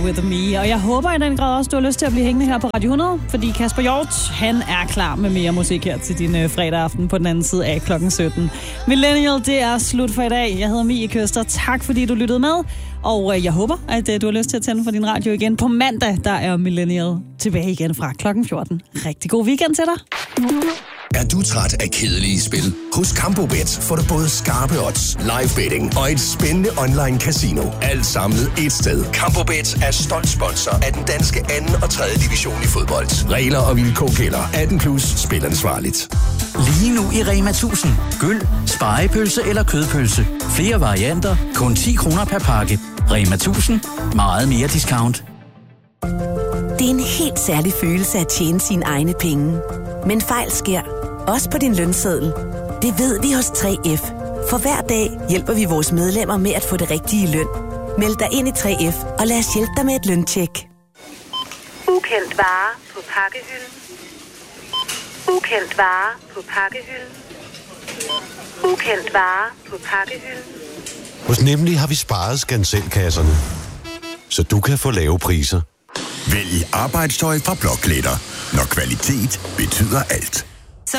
With me. Og jeg håber i den grad også, du har lyst til at blive hængende her på Radio 100, fordi Kasper Hjort, han er klar med mere musik her til din fredag aften på den anden side af klokken 17. Millennial, det er slut for i dag. Jeg hedder Mie Køster. Tak fordi du lyttede med. Og jeg håber, at du har lyst til at tænde for din radio igen. På mandag, der er Millennial tilbage igen fra klokken 14. Rigtig god weekend til dig. Er du træt af kedelige spil? Hos Campobet får du både skarpe odds, live betting og et spændende online casino. Alt samlet et sted. Campobet er stolt sponsor af den danske 2. og 3. division i fodbold. Regler og vilkår gælder. 18+, spil ansvarligt. Lige nu i Rema 1000. Gyld, spegepølse eller kødpølse. Flere varianter, kun 10 kroner per pakke. Rema 1000. Meget mere discount. Det er en helt særlig følelse at tjene sine egne penge. Men fejl sker. Også på din lønseddel. Det ved vi hos 3F. For hver dag hjælper vi vores medlemmer med at få det rigtige løn. Meld dig ind i 3F, og lad os hjælpe dig med et løntjek. Ukendt vare på pakkehylden. Ukendt vare på pakkehylden. Ukendt vare på pakkehylden. Hos Nemlig har vi sparet skanselkasserne, så du kan få lave priser. Vælg arbejdstøj fra Blåklæder, når kvalitet betyder alt.